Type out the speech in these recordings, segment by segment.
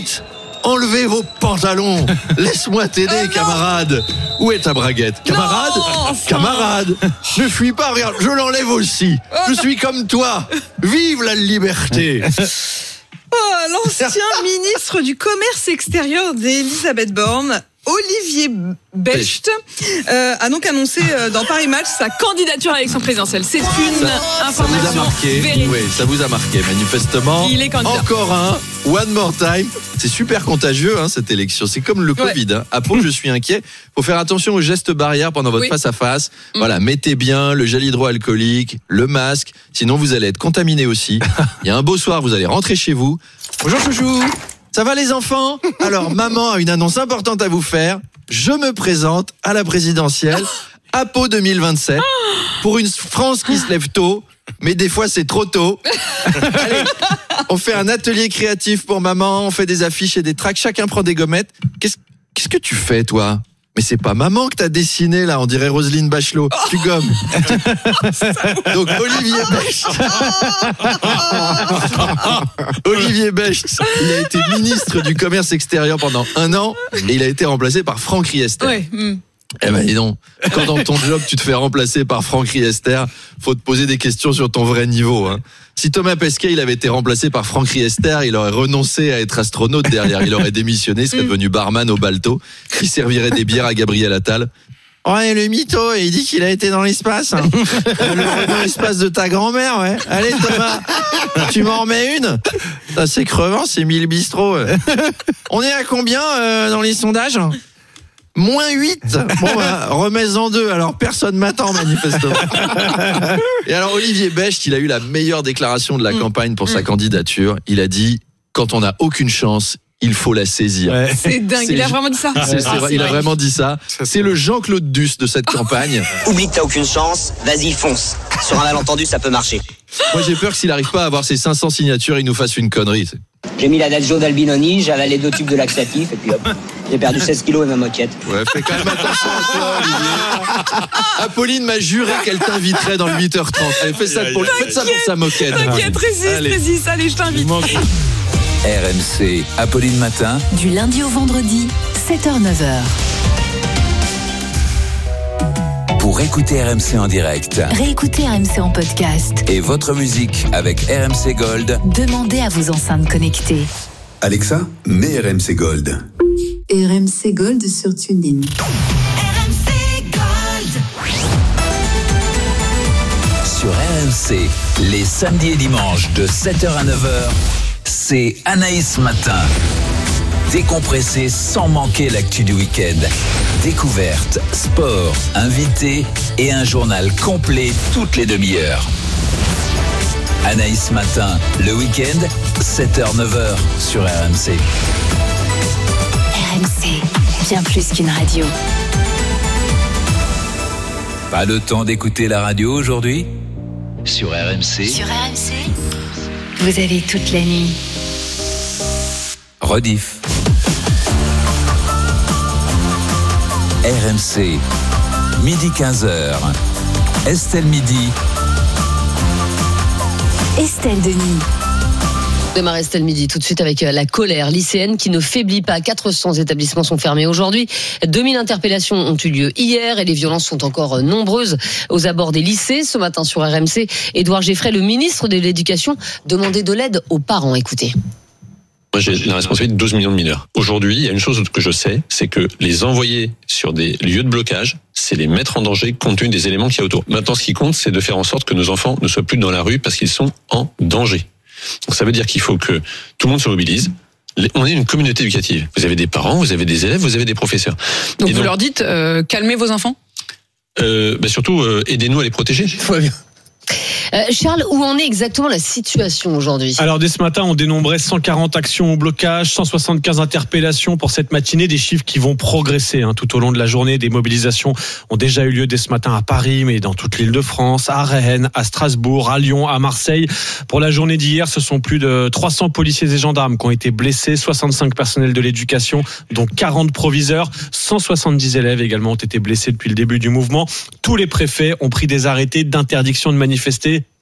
Vite, enlevez vos pantalons. Laisse-moi t'aider, camarade. Où est ta braguette? Camarade? Camarade, ne fuis pas, regarde, je l'enlève aussi. Je suis comme toi. Vive la liberté. L'ancien ministre du Commerce extérieur d'Elisabeth Borne, Olivier Becht, a donc annoncé dans Paris Match sa candidature à l'élection présidentielle. C'est une information ça vous a marqué, véridique. Oui, ça vous a marqué, manifestement. Il est candidat. Encore un, one more time. C'est super contagieux, cette élection. C'est comme le Covid. À Pau, je suis inquiet. Faut faire attention aux gestes barrières pendant votre face-à-face. Voilà, mettez bien le gel hydroalcoolique, le masque. Sinon, vous allez être contaminé aussi. Il y a un beau soir, vous allez rentrer chez vous. Bonjour, chouchou. Ça va les enfants? Alors, maman a une annonce importante à vous faire. Je me présente à la présidentielle à Pau 2027 pour une France qui se lève tôt, mais des fois c'est trop tôt. Allez, on fait un atelier créatif pour maman, on fait des affiches et des tracts, chacun prend des gommettes. Qu'est-ce que tu fais, toi? Mais c'est pas maman que t'as dessiné là, on dirait Roselyne Bachelot. Tu gommes. Donc Olivier Becht, il a été ministre du Commerce extérieur pendant 1 an et il a été remplacé par Franck Riester. Ouais. Eh ben dis donc, quand dans ton job tu te fais remplacer par Franck Riester, faut te poser des questions sur ton vrai niveau. Si Thomas Pesquet il avait été remplacé par Franck Riester, il aurait renoncé à être astronaute derrière, il aurait démissionné, il serait devenu barman au Balto, il servirait des bières à Gabriel Attal. Ouais, le mytho, il dit qu'il a été dans l'espace. Dans l'espace de ta grand-mère, ouais. Allez Thomas, tu m'en remets une? Ça c'est crevant, c'est 1000 bistrots. On est à combien dans les sondages? -8. Bon, remets-en 2. Alors, personne m'attend, manifestement. Et alors, Olivier Becht, il a eu la meilleure déclaration de la campagne pour sa candidature. Il a dit, quand on n'a aucune chance, il faut la saisir. Ouais. C'est dingue, il a vraiment dit ça. Il a vraiment dit ça. C'est le Jean-Claude Duss de cette campagne. Oublie que t'as aucune chance, vas-y, fonce. Sur un malentendu, ça peut marcher. Moi, j'ai peur que s'il n'arrive pas à avoir ses 500 signatures, il nous fasse une connerie. J'ai mis l'adagio d'Albinoni, j'ai avalé 2 tubes de laxatif, et puis hop, j'ai perdu 16 kilos et ma moquette. Ouais, fais quand même attention à toi, Olivier. Apolline m'a juré qu'elle t'inviterait dans le 8h30. Allez, faites ça pour sa moquette. T'inquiète, résiste, allez, je t'invite. RMC, Apolline Matin. Du lundi au vendredi, 7h-9h. Pour écouter RMC en direct. Réécoutez RMC en podcast. Et votre musique avec RMC Gold. Demandez à vos enceintes connectées. Alexa, mets RMC Gold. RMC Gold sur TuneIn. RMC Gold. Sur RMC, les samedis et dimanches de 7h à 9h, c'est Anaïs Matin. Décompresser sans manquer l'actu du week-end. Découverte, sport, invités et un journal complet toutes les demi-heures. Anaïs Matin, le week-end, 7h-9h sur RMC. RMC, bien plus qu'une radio. Pas le temps d'écouter la radio aujourd'hui? Sur RMC. Sur RMC, vous avez toute la nuit. Rediff. RMC, midi 15h. Estelle Midi. Estelle Denis. Démarre Estelle Midi tout de suite avec la colère lycéenne qui ne faiblit pas. 400 établissements sont fermés aujourd'hui. 2000 interpellations ont eu lieu hier et les violences sont encore nombreuses aux abords des lycées. Ce matin sur RMC, Édouard Geffray, le ministre de l'Éducation, demandait de l'aide aux parents. Écoutez. Moi, j'ai la responsabilité de 12 millions de mineurs. Aujourd'hui, il y a une chose que je sais, c'est que les envoyer sur des lieux de blocage, c'est les mettre en danger compte tenu des éléments qu'il y a autour. Maintenant, ce qui compte, c'est de faire en sorte que nos enfants ne soient plus dans la rue parce qu'ils sont en danger. Donc, ça veut dire qu'il faut que tout le monde se mobilise. On est une communauté éducative. Vous avez des parents, vous avez des élèves, vous avez des professeurs. Donc, vous leur dites, calmez vos enfants? Surtout, aidez-nous à les protéger. Ouais, bien. Charles, où en est exactement la situation aujourd'hui? Alors dès ce matin, on dénombrait 140 actions au blocage, 175 interpellations pour cette matinée, des chiffres qui vont progresser tout au long de la journée. Des mobilisations ont déjà eu lieu dès ce matin à Paris, mais dans toute l'Île-de-France, à Rennes, à Strasbourg, à Lyon, à Marseille. Pour la journée d'hier, ce sont plus de 300 policiers et gendarmes qui ont été blessés, 65 personnels de l'éducation, dont 40 proviseurs, 170 élèves également ont été blessés depuis le début du mouvement. Tous les préfets ont pris des arrêtés d'interdiction de manifester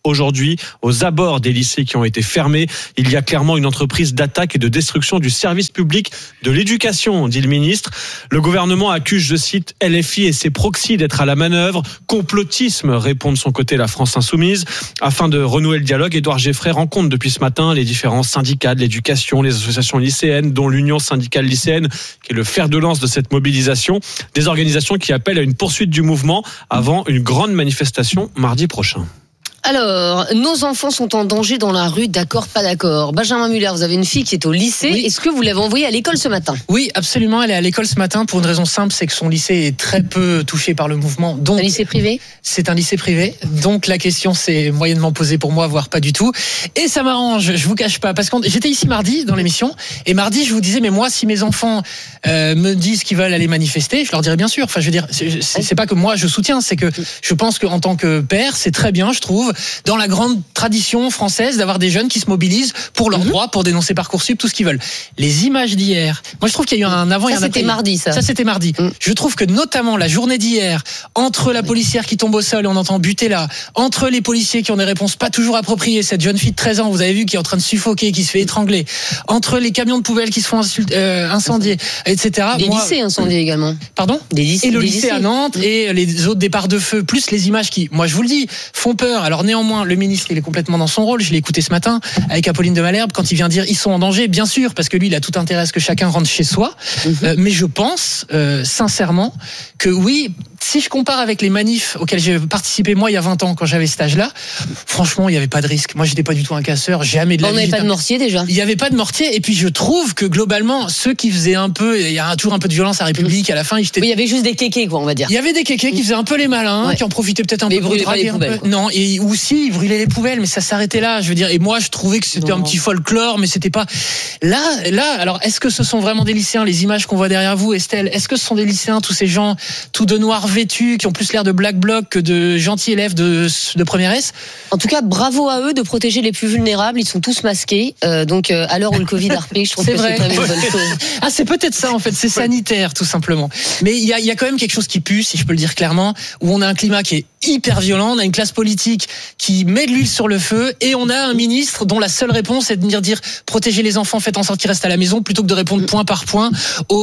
aujourd'hui aux abords des lycées qui ont été fermés. Il y a clairement une entreprise d'attaque et de destruction du service public de l'éducation, dit le ministre. Le gouvernement accuse, je cite, LFI et ses proxys d'être à la manœuvre. Complotisme, répond de son côté la France Insoumise. Afin de renouer le dialogue, Édouard Geffray rencontre depuis ce matin les différents syndicats de l'éducation, les associations lycéennes, dont l'Union syndicale lycéenne, qui est le fer de lance de cette mobilisation. Des organisations qui appellent à une poursuite du mouvement avant une grande manifestation mardi prochain. Alors, nos enfants sont en danger dans la rue, d'accord, pas d'accord. Benjamin Muller, vous avez une fille qui est au lycée. Oui. Est-ce que vous l'avez envoyée à l'école ce matin ? Oui, absolument. Elle est à l'école ce matin pour une raison simple, c'est que son lycée est très peu touché par le mouvement. Donc, un lycée privé ? C'est un lycée privé. Donc, la question s'est moyennement posée pour moi, voire pas du tout. Et ça m'arrange, je vous cache pas. Parce que j'étais ici mardi dans l'émission. Et mardi, je vous disais, mais moi, si mes enfants me disent qu'ils veulent aller manifester, je leur dirais bien sûr. Enfin, je veux dire, c'est pas que moi je soutiens, c'est que je pense qu'en tant que père, c'est très bien, je trouve, dans la grande tradition française d'avoir des jeunes qui se mobilisent pour leurs droits, pour dénoncer Parcoursup, tout ce qu'ils veulent. Les images d'hier, moi je trouve qu'il y a eu un avant et un après. Ça c'était mardi, ça. Ça c'était mardi. Je trouve que notamment la journée d'hier, entre la policière qui tombe au sol et on entend buter là, entre les policiers qui ont des réponses pas toujours appropriées, cette jeune fille de 13 ans, vous avez vu, qui est en train de suffoquer, qui se fait étrangler, entre les camions de poubelle qui se font incendier, etc. Des lycées incendiés également. Pardon ? Des lycées. Et le lycée à Nantes et les autres départs de feu, plus les images qui, moi je vous le dis, font peur. Alors néanmoins, le ministre, il est complètement dans son rôle. Je l'ai écouté ce matin avec Apolline de Malherbe quand il vient dire ils sont en danger, bien sûr, parce que lui, il a tout intérêt à ce que chacun rentre chez soi. Mais je pense sincèrement que oui, si je compare avec les manifs auxquels j'ai participé moi il y a 20 ans quand j'avais cet âge-là, franchement, il n'y avait pas de risque. Moi, j'étais pas du tout un casseur, jamais de la vie. On n'avait pas de mortier déjà. Il n'y avait pas de mortier, et puis je trouve que globalement, ceux qui faisaient un peu, il y a toujours un peu de violence à République, à la fin, oui, il y avait juste des kékés, quoi, on va dire. Il y avait des kékés qui faisaient un peu les malins, qui en profitaient peut-être un peu pour draguer un peu. Non, et aussi ils brûlaient les poubelles, mais ça s'arrêtait là, je veux dire. Et moi, je trouvais que c'était un petit folklore, mais c'était pas là. Alors, est-ce que ce sont vraiment des lycéens, les images qu'on voit derrière vous, Estelle? Est-ce que ce sont des lycéens, tous ces gens tout de noir vêtus, qui ont plus l'air de Black Bloc que de gentils élèves de première S? En tout cas, bravo à eux de protéger les plus vulnérables. Ils sont tous masqués. Donc, à l'heure où le Covid a repris, je trouve que c'est quand même une bonne chose. Ah, c'est peut-être ça, en fait. C'est sanitaire, tout simplement. Mais il y a quand même quelque chose qui pue, si je peux le dire clairement, où on a un climat qui est hyper violent, on a une classe politique qui met de l'huile sur le feu, et on a un ministre dont la seule réponse est de dire protégez les enfants, faites en sorte qu'ils restent à la maison, plutôt que de répondre point par point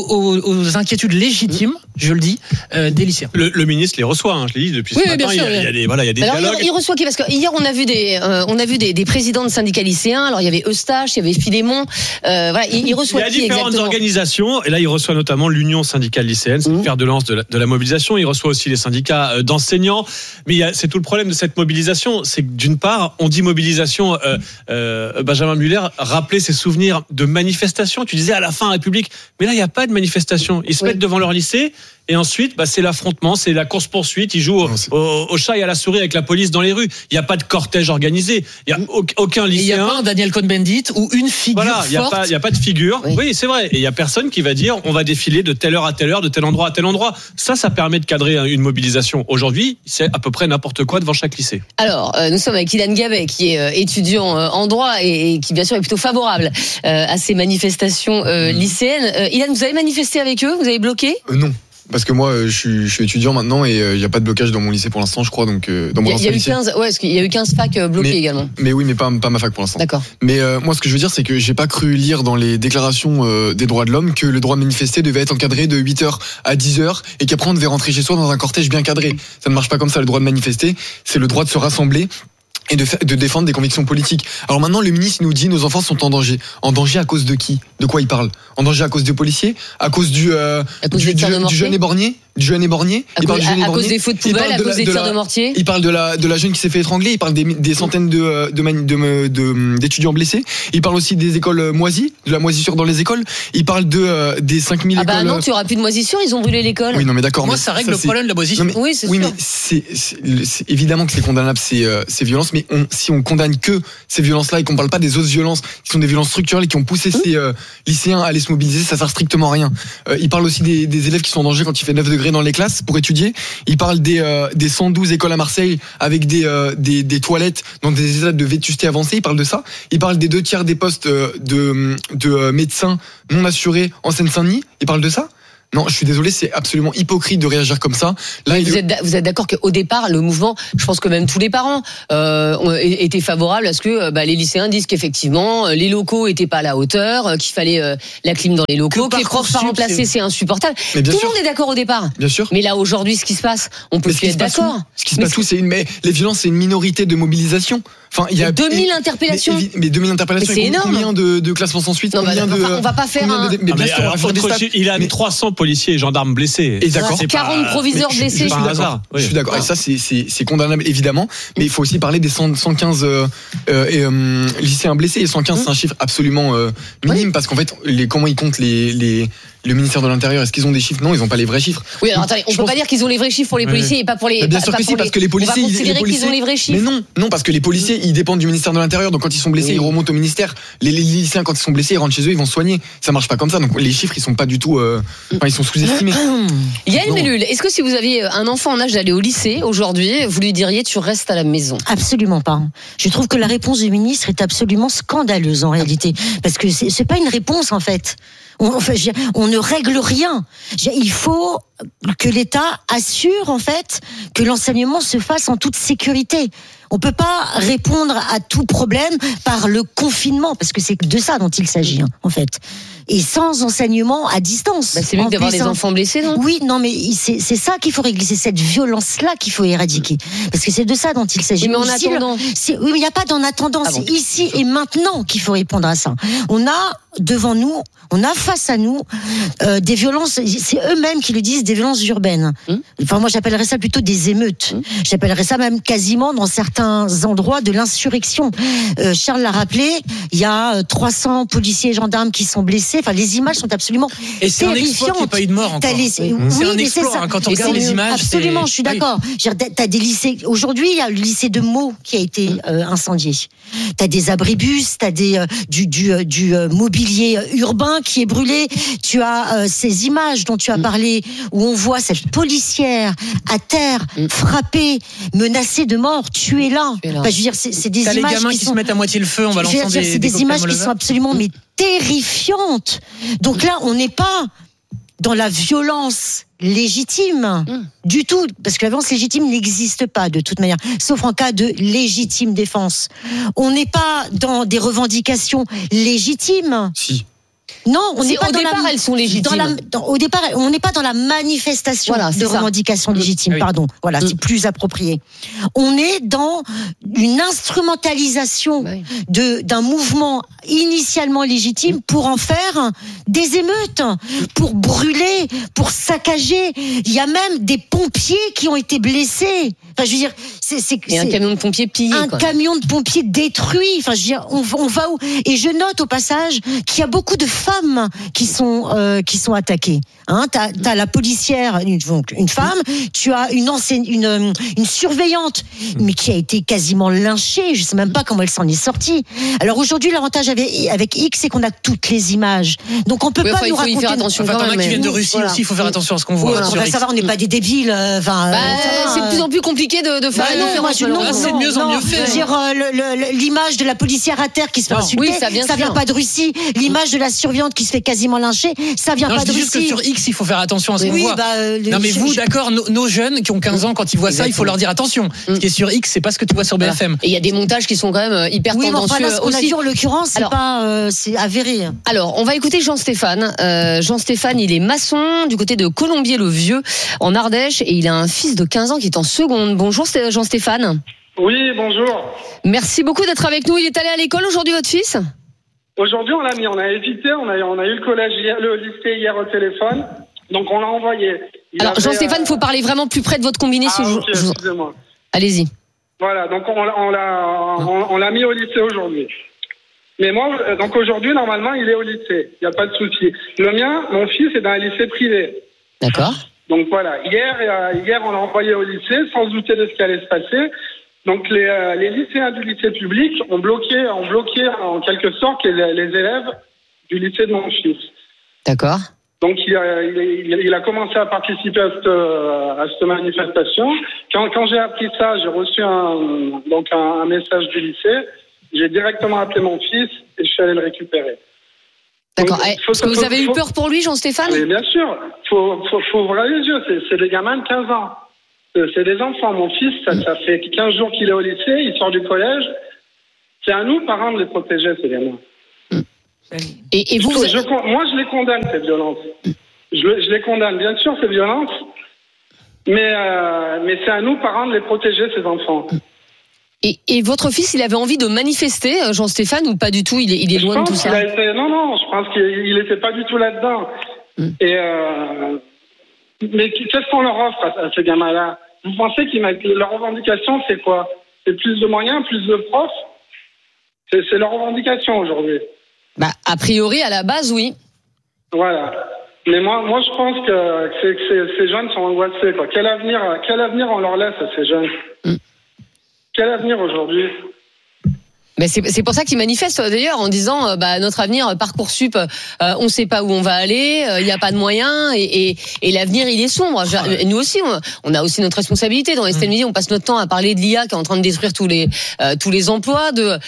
aux inquiétudes légitimes, je le dis, des lycéens. Le ministre les reçoit, je l'ai dit depuis ce matin. Bien sûr, il y a des dialogues. Il reçoit qui? Parce que hier on a vu des présidents de syndicats lycéens. Alors il y avait Eustache, il y avait Philémon. Il reçoit qui exactement? Il y a différentes organisations, et là il reçoit notamment l'Union syndicale lycéenne, c'est le fer de lance de la mobilisation. Il reçoit aussi les syndicats d'enseignants. Mais c'est tout le problème de cette mobilisation, c'est que d'une part, on dit mobilisation. Benjamin Muller rappelait ses souvenirs de manifestations. Tu disais à la fin République, mais là il n'y a pas de manifestation. Ils se mettent devant leur lycée. Et ensuite, c'est l'affrontement, c'est la course-poursuite. Ils jouent au chat et à la souris avec la police dans les rues. Il n'y a pas de cortège organisé. Il n'y a aucun lycéen. Il n'y a pas un Daniel Cohn-Bendit ou une figure forte. Il n'y a pas de figure. Oui, c'est vrai. Et il n'y a personne qui va dire on va défiler de telle heure à telle heure, de tel endroit à tel endroit. Ça permet de cadrer une mobilisation. Aujourd'hui, c'est à peu près n'importe quoi devant chaque lycée. Alors, nous sommes avec Ilan Gabet, qui est étudiant en droit et qui, bien sûr, est plutôt favorable à ces manifestations lycéennes. Ilan, vous avez manifesté avec eux? Vous avez bloqué? Non. Parce que moi, je suis étudiant maintenant et il n'y a pas de blocage dans mon lycée pour l'instant, je crois. Donc, dans mon ancien lycée. Parce qu'il y a eu 15 facs bloqués également. Mais oui, mais pas ma fac pour l'instant. D'accord. Mais moi, ce que je veux dire, c'est que j'ai pas cru lire dans les déclarations des droits de l'homme que le droit de manifester devait être encadré de 8h à 10h et qu'après on devait rentrer chez soi dans un cortège bien cadré. Ça ne marche pas comme ça, le droit de manifester. C'est le droit de se rassembler et de défendre des convictions politiques. Alors maintenant, le ministre nous dit nos enfants sont en danger. En danger à cause de qui? De quoi il parle? En danger à cause des policiers? À cause du jeune éborgné? Du jeune éborgné? À cause des feux de poubelle, à cause des tirs de mortier? Il parle de la jeune qui s'est fait étrangler, il parle des centaines d'étudiants blessés. Il parle aussi des écoles moisies, de la moisissure dans les écoles. Il parle des 5000 écoles. Non, tu auras plus de moisissure, ils ont brûlé l'école. Oui, non, mais d'accord. Moi, ça règle le problème de la moisissure. Oui, c'est sûr. Oui, mais c'est évidemment que c'est condamnable ces violences, mais si on condamne que ces violences-là et qu'on parle pas des autres violences qui sont des violences structurelles et qui ont poussé ces lycéens à aller se mobiliser, ça sert strictement à rien. Il parle aussi des élèves qui sont en danger quand il fait 9 degrés dans les classes pour étudier. Il parle des 112 écoles à Marseille avec des toilettes dans des états de vétusté avancée. Il parle de ça. Il parle des 2/3 des postes de médecins non assurés en Seine-Saint-Denis. Il parle de ça. Non, je suis désolé, c'est absolument hypocrite de réagir comme ça. Là, vous êtes d'accord qu'au départ, le mouvement, je pense que même tous les parents étaient favorables à ce que les lycéens disent qu'effectivement, les locaux étaient pas à la hauteur, qu'il fallait la clim dans les locaux, que les profs pas remplacés, c'est insupportable. Tout le monde est d'accord au départ. Bien sûr. Mais là, aujourd'hui, ce qui se passe, on peut plus être d'accord. Ce qui se passe, mais les violences, c'est une minorité de mobilisation. Enfin, il y a 2000 interpellations. Mais 2000 interpellations. C'est énorme. Combien de classements sans suite? On va pas faire un. Il a 300 policiers et gendarmes blessés. Et d'accord. 40 proviseurs blessés. Je suis d'accord. Et ça, c'est condamnable, évidemment. Mais il faut aussi parler des 115 lycéens blessés. Et 115, c'est un chiffre absolument minime, parce qu'en fait, comment ils comptent le ministère de l'Intérieur, est-ce qu'ils ont des chiffres? Non, ils n'ont pas les vrais chiffres. Oui, alors attendez, on peut pas dire qu'ils ont les vrais chiffres pour les policiers et pas pour les. Bien sûr que si, parce que les policiers, on va considérer qu'ils ont les vrais chiffres. Mais non, parce que les policiers, ils dépendent du ministère de l'Intérieur. Donc quand ils sont blessés, ils remontent au ministère. Les lycéens, quand ils sont blessés, ils rentrent chez eux, ils vont se soigner. Ça marche pas comme ça. Donc les chiffres, ils sont pas du tout. Ils sont sous-estimés. Yael Mellul, est-ce que si vous aviez un enfant en âge d'aller au lycée aujourd'hui, vous lui diriez tu restes à la maison? Absolument pas. Je trouve que la réponse du ministre est absolument scandaleuse en réalité, parce que c'est pas une réponse en fait. On ne règle rien. Il faut que l'État assure en fait que l'enseignement se fasse en toute sécurité. On peut pas répondre à tout problème par le confinement, parce que c'est de ça dont il s'agit en fait. Et sans enseignement à distance. C'est mieux d'avoir des enfants blessés, non? Oui, non, mais c'est ça qu'il faut régler, c'est cette violence-là qu'il faut éradiquer, parce que c'est de ça dont il s'agit. Mais en attendant, oui, mais il n'y a pas d'en attendant. C'est ici et maintenant qu'il faut répondre à ça. On a devant nous, face à nous des violences. C'est eux-mêmes qui le disent, des violences urbaines. Enfin, moi, j'appellerais ça plutôt des émeutes. J'appellerais ça même quasiment dans certains endroits de l'insurrection. Charles l'a rappelé, il y a 300 policiers et gendarmes qui sont blessés. Enfin, les images sont absolument terrifiantes. Et c'est un exploit qu'il n'y ait pas eu de mort encore. C'est un exploit, quand on regarde les images. Absolument, je suis d'accord. T'as des lycées. Aujourd'hui, il y a le lycée de Meaux qui a été incendié. T'as des abribus, t'as du mobilier urbain qui est brûlé. Tu as ces images dont tu as parlé, où on voit cette policière à terre, frappée, menacée de mort, tuée là. Enfin, je veux dire, c'est des images. T'as les gamins qui se mettent à moitié le feu en balançant des. C'est des images qui sont absolument terrifiantes. Donc là, on n'est pas dans la violence légitime du tout, parce que la violence légitime n'existe pas de toute manière, sauf en cas de légitime défense. On n'est pas dans des revendications légitimes. Si. Non, on n'est pas au départ, elles sont légitimes. Au départ, on n'est pas dans la manifestation de revendications légitimes. Pardon, voilà, c'est plus approprié. On est dans une instrumentalisation d'un mouvement initialement légitime pour en faire des émeutes, pour brûler, pour saccager. Il y a même des pompiers qui ont été blessés. Enfin, je veux dire, et un camion de pompiers pillé. Camion de pompiers détruit. Enfin, je veux dire, on va où? Et je note au passage qu'il y a beaucoup de femmes qui sont attaquées. T'as la policière, une femme. Tu as une surveillante, mais qui a été quasiment lynchée. Je sais même pas comment elle s'en est sortie. Alors aujourd'hui, l'avantage avec X, c'est qu'on a toutes les images. Donc on peut pas nous raconter. Il faut y faire attention. T'en as qui viennent de Russie aussi. Il faut faire attention à ce qu'on voit. Ça va, on n'est pas des débiles. C'est de plus en plus compliqué de faire la différence. C'est de mieux en mieux fait. Je veux dire, l'image de la policière à terre qui se fait insulter, ça vient pas de Russie. L'image de la surveillante qui se fait quasiment lyncher, ça vient pas de Russie. Juste que sur X, il faut faire attention à ce qu'on voit. Non mais vous, d'accord, nos jeunes qui ont 15 ans, quand ils voient ça, il faut leur dire attention. Ce qui est sur X, c'est pas ce que tu vois sur BFM. Et il y a des montages qui sont quand même hyper tendancieux aussi. Ce qu'on a vu en l'occurrence, c'est avéré. Alors, on va écouter Jean-Stéphane. Jean-Stéphane, il est maçon du côté de Colombier-le-Vieux, en Ardèche, et il a un fils de 15 ans qui est en seconde. Bonjour Jean-Stéphane. Oui, bonjour. Merci beaucoup d'être avec nous. Il est allé à l'école aujourd'hui, votre fils ? Aujourd'hui, on l'a mis, on a hésité, on a eu le collège, le lycée hier au téléphone, donc on l'a envoyé. Alors Jean-Stéphane, il faut parler vraiment plus près de votre combiné. Excusez-moi. Allez-y. Voilà, donc on l'a mis au lycée aujourd'hui. Mais moi, donc aujourd'hui, normalement, il est au lycée, il n'y a pas de souci. Le mien, mon fils, est dans un lycée privé. D'accord. Donc voilà, hier, on l'a envoyé au lycée sans se douter de ce qui allait se passer. Donc les lycéens du lycée public ont bloqué en quelque sorte les élèves du lycée de mon fils. D'accord. Donc il a commencé à participer à cette manifestation. Quand j'ai appris ça, j'ai reçu un message du lycée. J'ai directement appelé mon fils et je suis allé le récupérer. D'accord. Est-ce que vous avez eu peur pour lui, Jean-Stéphane ? Mais bien sûr, faut ouvrir les yeux. C'est des gamins de 15 ans. C'est des enfants. Mon fils, ça fait 15 jours qu'il est au lycée, il sort du collège. C'est à nous, parents, de les protéger, ces gamins. Et vous, moi, je les condamne, ces violences. Je les condamne, bien sûr, ces violences. Mais c'est à nous, parents, de les protéger, ces enfants. Et votre fils, il avait envie de manifester, Jean-Stéphane, ou pas du tout ? Il est loin de tout ça. Non, je pense qu'il n'était pas du tout là-dedans. Mais qu'est-ce qu'on leur offre à ces gamins-là ? Vous pensez leur revendication, c'est quoi ? C'est plus de moyens, plus de profs ? C'est leur revendication aujourd'hui. Bah, a priori, à la base, oui. Voilà. Mais moi, je pense que ces jeunes sont angoissés, quoi. Quel avenir on leur laisse à ces jeunes ? Quel avenir aujourd'hui ? Mais c'est pour ça qu'ils manifestent d'ailleurs en disant notre avenir Parcoursup, on ne sait pas où on va aller, il n'y a pas de moyens et l'avenir il est sombre. Nous aussi on a aussi notre responsabilité dans Estelle Midi, on passe notre temps à parler de l'IA qui est en train de détruire tous les emplois, de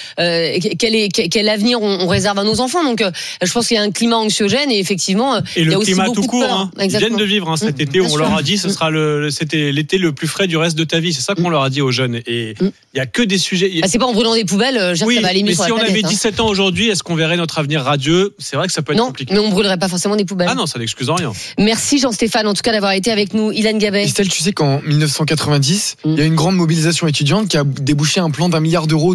quel avenir on réserve à nos enfants. Donc je pense qu'il y a un climat anxiogène et effectivement et il y a le aussi climat beaucoup tout court. de peur. Ils viennent de vivre cet été où on leur a dit c'était l'été le plus frais du reste de ta vie. C'est ça qu'on leur a dit aux jeunes et il y a que des sujets. C'est pas en brûlant des poubelles. Oui, ça va aller mieux mais sur si la on planète, avait 17 ans aujourd'hui, est-ce qu'on verrait notre avenir radieux ? C'est vrai que ça peut être compliqué. Non, mais on brûlerait pas forcément des poubelles. Ah non, ça n'excuse rien. Merci Jean-Stéphane, en tout cas d'avoir été avec nous. Ilan Gabet. Estelle, tu sais qu'en 1990, il y a une grande mobilisation étudiante qui a débouché un plan d'1 milliard d'euros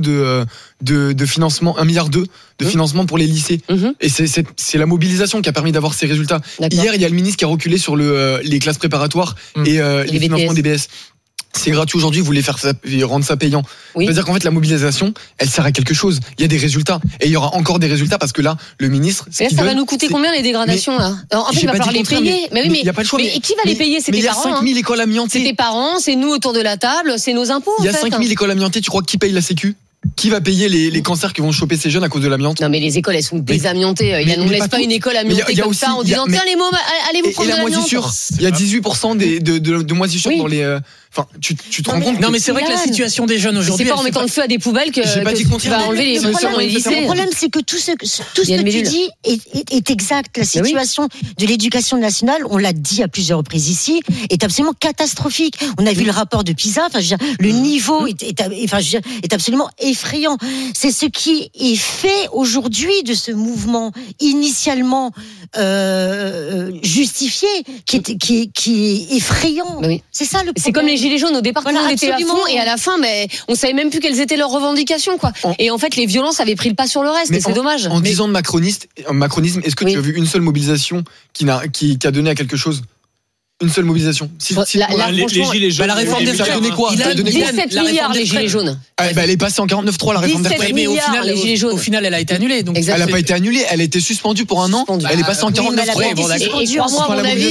de financement, 1,2 milliard de financement pour les lycées. Et c'est la mobilisation qui a permis d'avoir ces résultats. Hier, il y a le ministre qui a reculé sur les classes préparatoires et les financements des BS. C'est gratuit aujourd'hui, vous voulez rendre ça payant. C'est-à-dire qu'en fait, la mobilisation, elle sert à quelque chose. Il y a des résultats. Et il y aura encore des résultats parce que là, le ministre. Ça va nous coûter combien les dégradations, là ? En fait, il va falloir les payer. Mais il n'y a pas le choix. Mais qui va les payer ? C'est tes parents. Il y a 5000 écoles amiantées. C'est tes parents, c'est nous autour de la table, c'est nos impôts. Il y a 5000 écoles amiantées. Tu crois qui paye la Sécu ? Qui va payer les cancers qui vont choper ces jeunes à cause de l'amiante ? Non mais les écoles elles sont désamiantées. Il ne laisse pas une école amiantée comme ça en disant tiens les mômes allez vous prendre de l'amiante. Il y a 18% de moisissures dans les. Enfin, tu te rends compte ? Non mais c'est vrai que la situation des jeunes aujourd'hui. C'est pas en mettant le feu à des poubelles que tu vas enlever les solutions dans les lycées. Le problème c'est que tout ce que tu dis est exact. La situation de l'éducation nationale, on l'a dit à plusieurs reprises ici, est absolument catastrophique. On a vu le rapport de PISA. Enfin, je veux dire, le niveau est absolument effrayant. C'est ce qui est fait aujourd'hui de ce mouvement initialement justifié, qui est effrayant. Oui. C'est ça le problème. C'est comme les gilets jaunes. Au départ, tout le monde était à fond et à la fin, mais on savait même plus quelles étaient leurs revendications, quoi. Et en fait, les violences avaient pris le pas sur le reste. Et c'est dommage. En 10 ans de macronisme, est-ce que tu as vu une seule mobilisation qui a donné à quelque chose ? Une seule mobilisation. Les gilets jaunes. La réforme des retraites. Ça a donné quoi ? Il a 17 milliards les gilets jaunes. Elle est passée en 49.3 la réforme des retraites. Mais au final, elle a été annulée. Donc elle n'a pas été annulée, elle a été suspendue pour un an. Elle est passée en 49.3. Et crois-moi,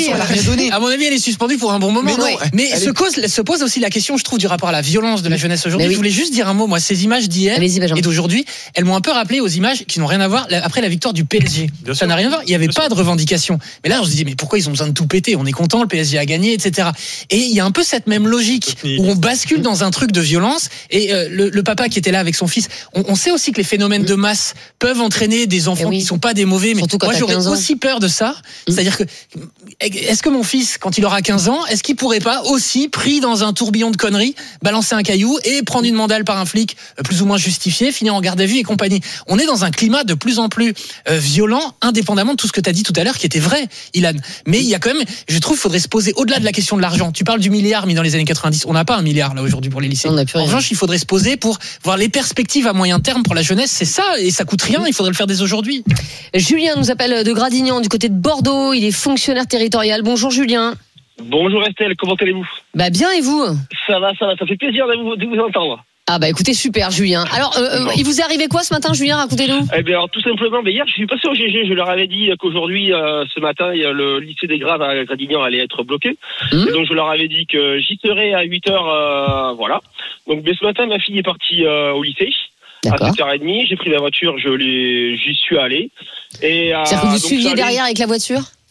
à mon avis, elle est suspendue pour un bon moment. Mais se pose aussi la question, je trouve, du rapport à la violence de la jeunesse aujourd'hui. Je voulais juste dire un mot. Moi, ces images d'hier et d'aujourd'hui, elles m'ont un peu rappelé aux images qui n'ont rien à voir après la victoire du PSG. Ça n'a rien à voir. Il n'y avait pas de revendication. Mais là, on se dit, mais pourquoi ils ont besoin de tout péter ? On est content, le PSG a gagné, etc. Et il y a un peu cette même logique où on bascule dans un truc de violence. Et le papa qui était là avec son fils, on sait aussi que les phénomènes de masse peuvent entraîner des enfants qui sont pas des mauvais. Mais moi, j'aurais aussi peur de ça. C'est-à-dire que est-ce que mon fils, quand il aura 15 ans, est-ce qu'il pourrait pas aussi, pris dans un tourbillon de conneries, balancer un caillou et prendre une mandale par un flic plus ou moins justifié, finir en garde à vue et compagnie ? On est dans un climat de plus en plus violent, indépendamment de tout ce que tu as dit tout à l'heure, qui était vrai, Ilan. Mais il y a quand même, je trouve, faudrait se poser au-delà de la question de l'argent. Tu parles du milliard mis dans les années 90. On n'a pas 1 milliard là aujourd'hui pour les lycées. En revanche, il faudrait se poser pour voir les perspectives à moyen terme pour la jeunesse. C'est ça, et ça coûte rien. Il faudrait le faire dès aujourd'hui. Julien nous appelle de Gradignan, du côté de Bordeaux. Il est fonctionnaire territorial. Bonjour Julien. Bonjour Estelle, comment allez-vous ? Bien et vous ? Ça va, ça fait plaisir de vous entendre. Ah écoutez, super Julien. Alors, il vous est arrivé quoi ce matin Julien ? Racontez-nous. Eh bien alors, tout simplement, hier je suis passé au GG, je leur avais dit qu'aujourd'hui, ce matin, le lycée des Graves à Gradignan allait être bloqué. Et donc je leur avais dit que j'y serais à 8h, voilà. Donc ce matin, ma fille est partie au lycée. D'accord. À 7h30, j'ai pris la voiture, j'y suis allé. Et, c'est-à-dire que vous suiviez derrière avec la voiture ?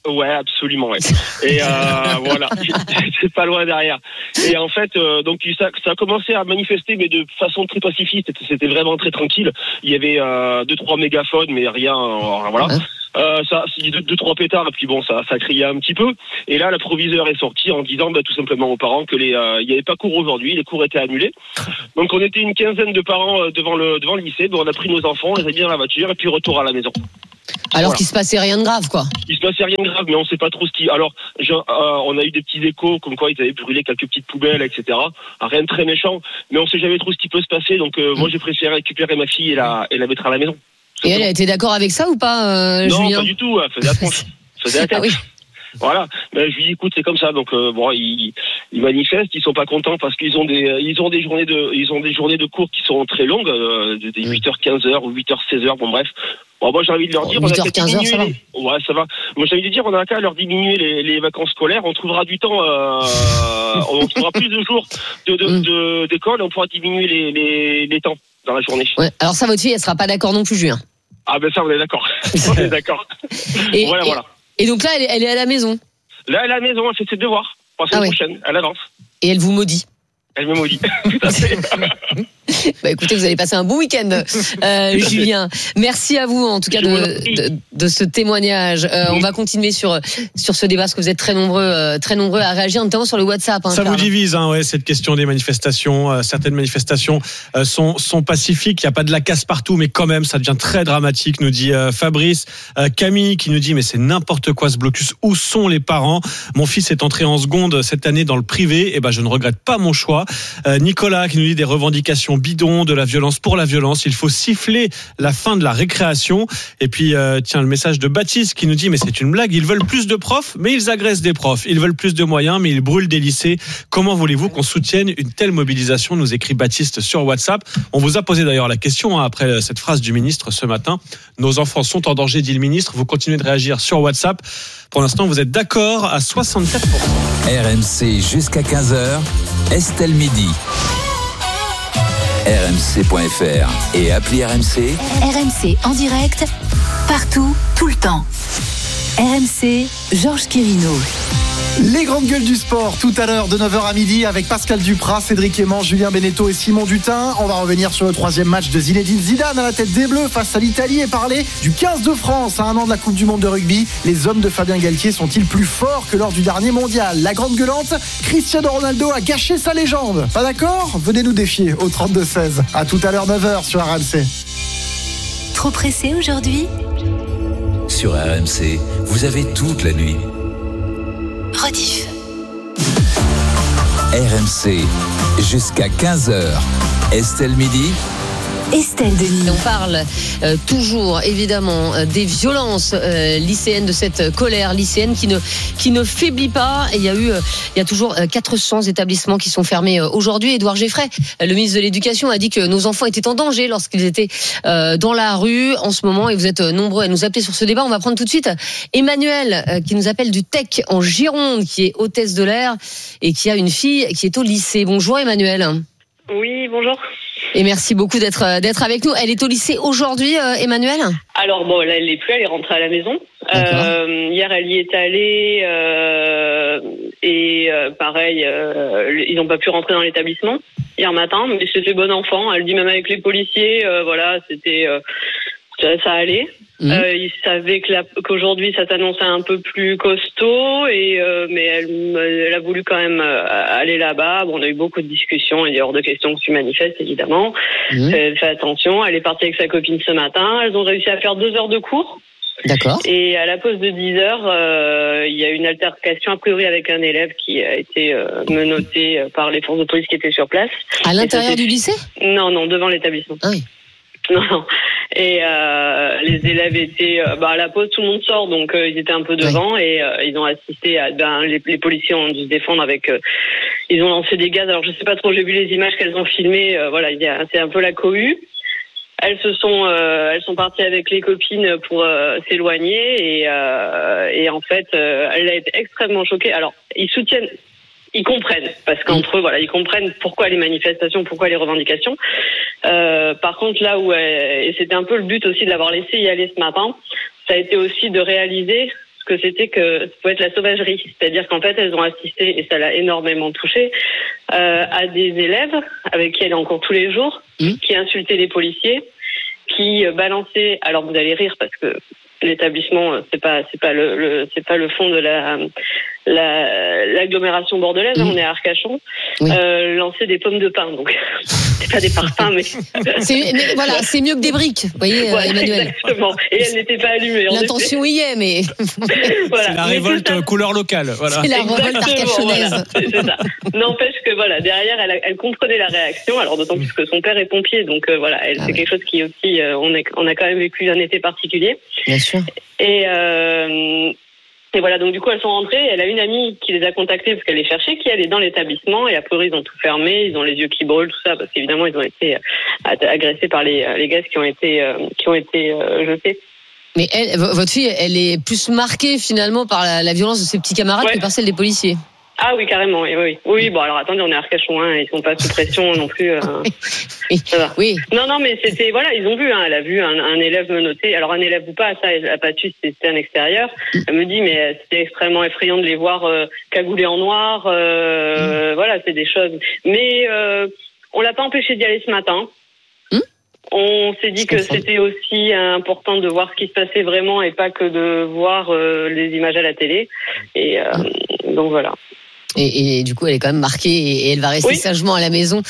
Ouais, absolument, ouais. Et voilà, c'est pas loin derrière. Et en fait, donc ça a commencé à manifester, mais de façon très pacifiste. C'était vraiment très tranquille. Il y avait 2-3 mégaphones, mais rien, voilà. Ça, 2-3 pétards, et puis bon, ça criait un petit peu. Et là, la proviseure est sortie en disant, tout simplement aux parents que il y avait pas cours aujourd'hui, les cours étaient annulés. Donc on était une quinzaine de parents devant le lycée. Donc on a pris nos enfants, on les a mis dans la voiture, et puis retour à la maison. Alors Voilà. qu'il se passait rien de grave, quoi. Il se passait rien de grave, mais on sait pas trop ce qui. Alors, on a eu des petits échos comme quoi ils avaient brûlé quelques petites poubelles, etc. Rien de très méchant, mais on sait jamais trop ce qui peut se passer. Donc, moi, j'ai préféré récupérer ma fille et la mettre à la maison. Et elle a été d'accord avec ça ou pas, non, Julien? pas du tout. Elle faisait la tronche. Faisait la tête. Ah oui. Voilà. Ben, je lui dis, écoute, c'est comme ça. Donc, bon, ils manifestent. Ils sont pas contents parce qu'ils ont des journées de cours qui sont très longues, des 8h, 15h ou 8h, 16h. Bon, bref. Bon, moi, j'ai envie de leur dire, 8h, 15h, ça va. Ouais, ça va. Moi, j'ai envie de dire, on a qu'à leur diminuer les vacances scolaires. On trouvera du temps, on trouvera plus de jours d'école et on pourra diminuer les temps dans la journée. Ouais. Alors ça, votre fille, elle sera pas d'accord non plus, Julien. Ah, ben ça, on est d'accord. On est d'accord. Et, voilà. Et donc là, elle est à la maison. Là, elle est à la maison, elle fait ses devoirs. Pour la semaine prochaine, elle avance. Et elle vous maudit. Elle me maudit. Tout à fait. Écoutez, vous allez passer un bon week-end, Julien. Merci à vous, en tout cas, de ce témoignage. On va continuer sur ce débat, parce que vous êtes très nombreux à réagir, notamment sur le WhatsApp. Ça vous divise, cette question des manifestations. Certaines manifestations sont pacifiques. Il n'y a pas de la casse partout, mais quand même, ça devient très dramatique, nous dit Fabrice. Camille qui nous dit, mais c'est n'importe quoi ce blocus. Où sont les parents? Mon fils est entré en seconde cette année dans le privé. Je ne regrette pas mon choix. Nicolas qui nous dit des revendications bidons, de la violence pour la violence. Il faut siffler la fin de la récréation. Et puis, le message de Baptiste qui nous dit, mais c'est une blague. Ils veulent plus de profs, mais ils agressent des profs. Ils veulent plus de moyens, mais ils brûlent des lycées. Comment voulez-vous qu'on soutienne une telle mobilisation? Nous écrit Baptiste sur WhatsApp. On vous a posé d'ailleurs la question, après cette phrase du ministre ce matin. Nos enfants sont en danger, dit le ministre. Vous continuez de réagir sur WhatsApp. Pour l'instant, vous êtes d'accord à 64%. RMC jusqu'à 15h. Estelle Midi. RMC.fr et appli RMC. RMC en direct, partout, tout le temps. RMC, Georges Quirino. Les grandes gueules du sport, tout à l'heure de 9h à midi avec Pascal Duprat, Cédric Aimant, Julien Beneteau et Simon Dutin. On va revenir sur le 3e match de Zinedine Zidane à la tête des Bleus face à l'Italie et parler du 15 de France à un an de la Coupe du Monde de rugby. Les hommes de Fabien Galtier sont-ils plus forts que lors du dernier mondial? La grande gueulante, Cristiano Ronaldo a gâché sa légende. Pas d'accord? Venez nous défier au 32-16. À tout à l'heure 9h sur RMC. Trop pressé aujourd'hui? Sur RMC, vous avez toute la nuit. Rediff. RMC, jusqu'à 15h. Estelle Midi. Estelle Denis. On parle toujours évidemment des violences lycéennes, de cette colère lycéenne qui ne faiblit pas. Et il y a toujours 400 établissements qui sont fermés aujourd'hui. Édouard Geffray, le ministre de l'Éducation, a dit que nos enfants étaient en danger lorsqu'ils étaient dans la rue en ce moment. Et vous êtes nombreux à nous appeler sur ce débat. On va prendre tout de suite Emmanuel qui nous appelle du Tech en Gironde, qui est hôtesse de l'air et qui a une fille qui est au lycée. Bonjour Emmanuel. Oui, bonjour. Et merci beaucoup d'être avec nous. Elle est au lycée aujourd'hui, Emmanuel? Alors bon, là, elle n'est plus, elle est rentrée à la maison. Hier, elle y est allée et pareil, ils n'ont pas pu rentrer dans l'établissement hier matin, mais c'était bon enfant. Elle dit même avec les policiers, voilà, c'était ça allait. Ils savaient qu'aujourd'hui ça s'annonçait un peu plus costaud mais elle a voulu quand même aller là-bas. Bon, on a eu beaucoup de discussions. Il est hors de question que tu manifestes, évidemment. Fais attention. Elle est partie avec sa copine ce matin. Elles ont réussi à faire 2 heures de cours. D'accord. Et à la pause de 10 heures, il y a eu une altercation a priori avec un élève qui a été menotté par les forces de police qui étaient sur place. À l'intérieur du lycée? Non, devant l'établissement. Ah oui. Non. Et les élèves étaient à la pause, tout le monde sort, donc ils étaient un peu devant et ils ont assisté à les policiers ont dû se défendre avec ils ont lancé des gaz. Alors je sais pas trop, j'ai vu les images qu'elles ont filmées, voilà, c'est un peu la cohue. Elles sont parties avec les copines pour s'éloigner et en fait elle a été extrêmement choquée. Alors ils comprennent, parce qu'entre eux, voilà, ils comprennent pourquoi les manifestations, pourquoi les revendications. Par contre, là où et c'était un peu le but aussi de l'avoir laissé y aller ce matin, ça a été aussi de réaliser ce que c'était que ça pouvait être la sauvagerie. C'est-à-dire qu'en fait, elles ont assisté, et ça l'a énormément touchée, à des élèves avec qui elle est en cours tous les jours, qui insultaient les policiers, qui balançaient. Alors vous allez rire parce que l'établissement, c'est pas le fond de l'agglomération bordelaise, on est à Arcachon, lancer des pommes de pin, donc c'est pas des parpaings, mais voilà, c'est mieux que des briques, vous voyez, Emmanuel. Exactement. Et elle n'était pas allumée. L'intention y est, mais voilà. C'est la révolte couleur locale. Voilà. C'est la révolte arcachonaise. Voilà, c'est ça. N'empêche que voilà, derrière, elle comprenait la réaction. Alors d'autant plus que son père est pompier, donc voilà, c'est quelque chose qui aussi, on a quand même vécu un été particulier. Bien sûr. Et voilà, donc du coup, elles sont rentrées. Elle a une amie qui les a contactées parce qu'elle les cherchait, qui elle est dans l'établissement. Et a priori, ils ont tout fermé. Ils ont les yeux qui brûlent, tout ça, parce qu'évidemment, ils ont été agressés par les gaz qui ont été jetés. Mais votre fille, elle est plus marquée finalement par la violence de ses petits camarades que par celle des policiers. Ah oui, carrément, oui. Bon, alors attendez, on est à Arcachon, ils sont pas sous pression non plus. Ça va. Oui. Non, mais c'était, voilà, ils ont vu, elle a vu un élève menotté. Alors un élève ou pas, ça, elle a pas su, c'était un extérieur. Elle me dit, mais c'était extrêmement effrayant de les voir cagoulés en noir. Voilà, c'est des choses. Mais on l'a pas empêché d'y aller ce matin. On s'est dit que c'était aussi important de voir ce qui se passait vraiment et pas que de voir les images à la télé. Et donc voilà. Et du coup, elle est quand même marquée et elle va rester sagement à la maison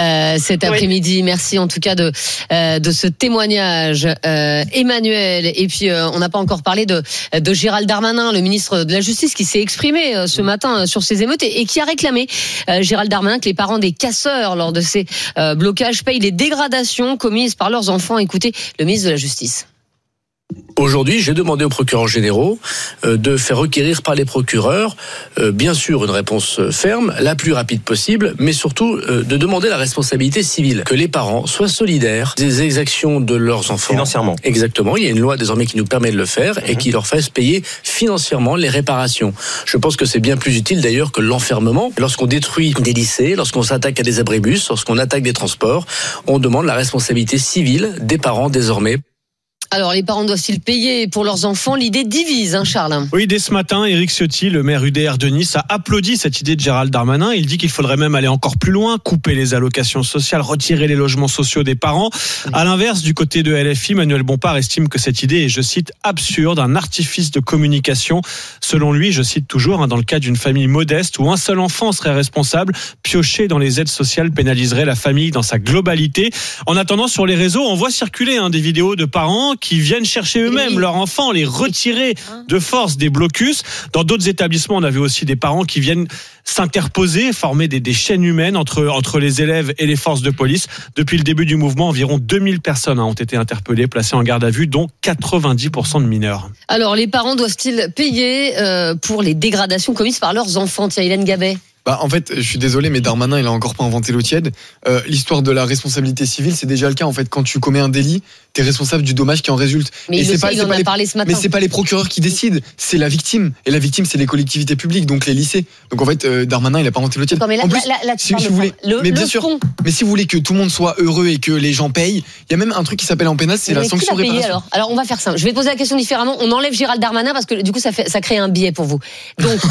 cet après-midi. Merci en tout cas de ce témoignage, Emmanuel. Et puis, on n'a pas encore parlé de Gérald Darmanin, le ministre de la Justice, qui s'est exprimé ce matin sur ces émeutes et qui a réclamé, Gérald Darmanin, que les parents des casseurs, lors de ces blocages, payent les dégradations commises par leurs enfants. Écoutez le ministre de la Justice. Aujourd'hui, j'ai demandé aux procureurs généraux de faire requérir par les procureurs, bien sûr, une réponse ferme, la plus rapide possible, mais surtout de demander la responsabilité civile, que les parents soient solidaires des exactions de leurs enfants. Financièrement. Exactement. Il y a une loi désormais qui nous permet de le faire et qui leur fasse payer financièrement les réparations. Je pense que c'est bien plus utile d'ailleurs que l'enfermement. Lorsqu'on détruit des lycées, lorsqu'on s'attaque à des abribus, lorsqu'on attaque des transports, on demande la responsabilité civile des parents désormais. Alors, les parents doivent-ils payer pour leurs enfants? L'idée divise, Charles. Oui, dès ce matin, Éric Ciotti, le maire UDR de Nice, a applaudi cette idée de Gérald Darmanin. Il dit qu'il faudrait même aller encore plus loin, couper les allocations sociales, retirer les logements sociaux des parents. À l'inverse, du côté de LFI, Manuel Bompard estime que cette idée est, je cite, absurde, un artifice de communication. Selon lui, je cite toujours, dans le cas d'une famille modeste où un seul enfant serait responsable, piocher dans les aides sociales pénaliserait la famille dans sa globalité. En attendant, sur les réseaux, on voit circuler des vidéos de parents qui viennent chercher eux-mêmes leurs enfants, les retirer de force des blocus. Dans d'autres établissements, on a vu aussi des parents qui viennent s'interposer, former des chaînes humaines entre les élèves et les forces de police. Depuis le début du mouvement, environ 2000 personnes ont été interpellées, placées en garde à vue, dont 90% de mineurs. Alors, les parents doivent-ils payer pour les dégradations commises par leurs enfants? Tiens, Hélène Gabet. En fait, je suis désolé, mais Darmanin, il a encore pas inventé l'eau tiède. L'histoire de la responsabilité civile, c'est déjà le cas. En fait, quand tu commets un délit, t'es responsable du dommage qui en résulte. Mais il en a parlé ce matin. Mais c'est pas les procureurs qui décident, c'est la victime. Et la victime, c'est les collectivités publiques, donc les lycées. Donc en fait, Darmanin, il a pas inventé l'eau tiède. Mais là, en plus, si vous voulez, mais bien sûr. Mais si vous voulez que tout le monde soit heureux et que les gens payent, il y a même un truc qui s'appelle en pénal, c'est la sanction réparation. Alors on va faire simple. Je vais te poser la question différemment. On enlève Gérald Darmanin parce que du coup, ça crée un biais pour vous. Donc.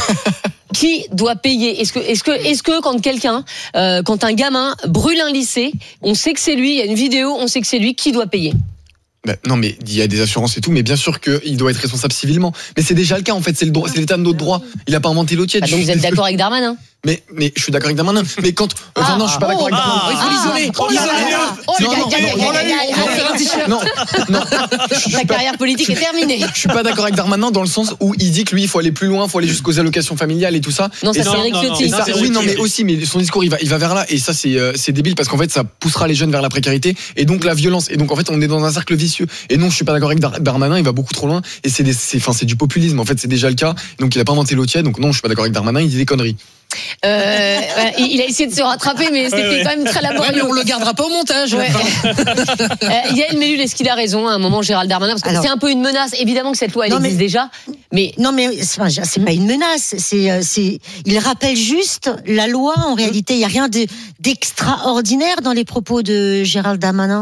Qui doit payer? Est-ce que quand un gamin brûle un lycée, on sait que c'est lui, il y a une vidéo, on sait que c'est lui, qui doit payer? Non, mais il y a des assurances et tout, mais bien sûr qu'il doit être responsable civilement. Mais c'est déjà le cas, en fait, c'est l'état de notre droit. Il a pas inventé l'eau tiède. Donc vous êtes d'accord avec Darmanin? Mais je suis d'accord avec Darmanin. Mais quand non, je suis pas d'accord avec Darmanin. Il faut l'isoler. Non. Ta carrière politique est terminée. Je suis pas d'accord avec Darmanin dans le sens où il dit que lui, il faut aller plus loin, il faut aller jusqu'aux allocations familiales et tout ça. Non, ça c'est Éric Ciotti. Oui, non, mais aussi, mais son discours, il va vers là. Et ça, c'est débile parce qu'en fait, ça poussera les jeunes vers la précarité et donc la violence. Et donc, en fait, on est dans un cercle vicieux. Et non, je suis pas d'accord avec Darmanin, il va beaucoup trop loin. Et c'est du populisme. En fait, c'est déjà le cas. Donc, il a pas inventé l'eau tiède. Donc, non, je suis pas d'accord avec Darmanin, il dit des conneries. Il a essayé de se rattraper, mais c'était quand même très laborieux. Mais on le gardera pas au montage. Yael Mellul, est-ce qu'il a raison à un moment, Gérald Darmanin? Parce que c'est un peu une menace. Évidemment que cette loi, elle existe déjà. Mais non, mais c'est pas une menace. Il rappelle juste la loi. En réalité, il y a rien d'extraordinaire dans les propos de Gérald Darmanin.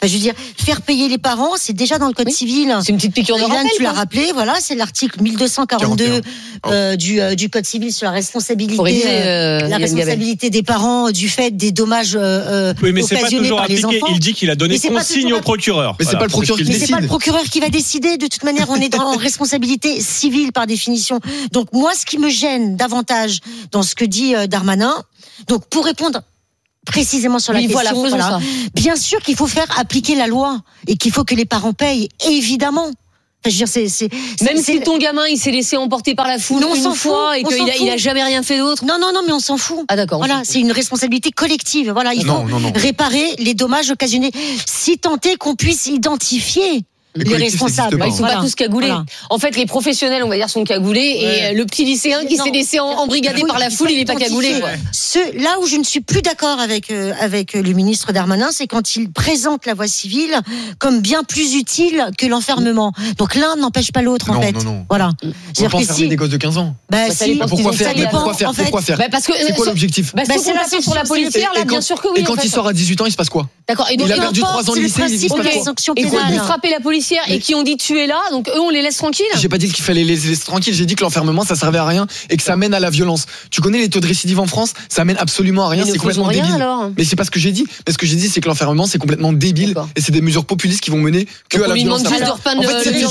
Enfin, je veux dire, faire payer les parents, c'est déjà dans le code civil. C'est une petite piqûre de rappel. Tu l'as rappelé, voilà, c'est l'article 1242 du code civil sur la responsabilité des parents du fait des dommages oui, mais c'est pas occasionnés toujours par les appliqué. enfants. Il dit qu'il a donné consigne au procureur. Mais c'est pas le procureur qui décide. Mais c'est pas le procureur qui va décider. De toute manière, on est en responsabilité civile par définition. Donc moi, ce qui me gêne davantage dans ce que dit Darmanin, donc pour répondre précisément sur la question, voilà, bien sûr qu'il faut faire appliquer la loi et qu'il faut que les parents payent, évidemment. Enfin, je veux dire, même si ton gamin il s'est laissé emporter par la foule une fois et qu'il a jamais rien fait d'autre. Non, mais on s'en fout. Ah d'accord. Voilà, c'est une responsabilité collective. Voilà, il faut réparer les dommages occasionnés, si tant est qu'on puisse identifier les responsables. Ils sont pas tous cagoulés. Voilà. En fait, les professionnels, on va dire, sont cagoulés et le petit lycéen qui s'est laissé embrigader par la foule, il est pas cagoulé. Là où je ne suis plus d'accord avec le ministre Darmanin, c'est quand il présente la voie civile comme bien plus utile que l'enfermement. Donc l'un n'empêche pas l'autre, en fait. Non. Voilà. On peut enfermer des gosses de 15 ans. Pourquoi faire C'est quoi l'objectif? C'est la sur la policière, là, bien sûr que oui. Et quand il sort à 18 ans, il se passe quoi? D'accord. Il a perdu 3 ans de lycée, il se passe quoi? Et quoi, de frapper la policière et qui ont dit tuer là, donc eux on les laisse tranquilles. J'ai pas dit qu'il fallait les laisser tranquilles, j'ai dit que l'enfermement ça servait à rien et que ça mène à la violence. Tu connais les taux de récidive en France? Ça mène absolument à rien, c'est complètement débile. Mais c'est pas ce que j'ai dit. Mais ce que j'ai dit c'est que l'enfermement c'est complètement débile et c'est des mesures populistes qui vont mener que à la violence. En